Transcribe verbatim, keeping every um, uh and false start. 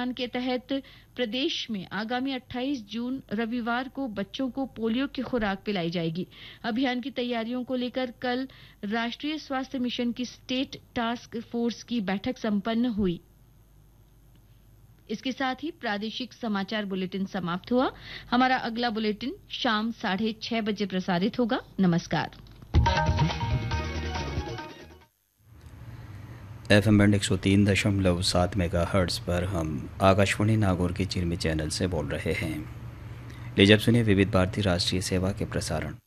अभियान के तहत प्रदेश में आगामी अट्ठाईस जून रविवार को बच्चों को पोलियो की खुराक पिलाई जाएगी। अभियान की तैयारियों को लेकर कल राष्ट्रीय स्वास्थ्य मिशन की स्टेट टास्क फोर्स की बैठक संपन्न हुई। इसके साथ ही प्रादेशिक समाचार बुलेटिन समाप्त हुआ। हमारा अगला बुलेटिन शाम साढ़े छह बजे प्रसारित होगा। नमस्कार। एफ एम बैंड एक सौ तीन दशमलव सात मेगा हर्ट्स पर हम आकाशवाणी नागौर के चिरमी चैनल से बोल रहे हैं। लीजिए अब सुनिए विविध भारती राष्ट्रीय सेवा के प्रसारण।